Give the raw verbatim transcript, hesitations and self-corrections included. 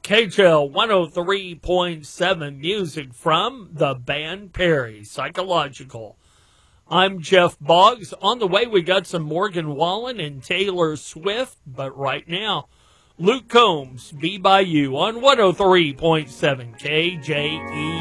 K J L one oh three point seven, music from the band Perry, Psychological. I'm Jeff Boggs. On the way, we got some Morgan Wallen and Taylor Swift, but right now, Luke Combs, Be By You on one oh three point seven K J E.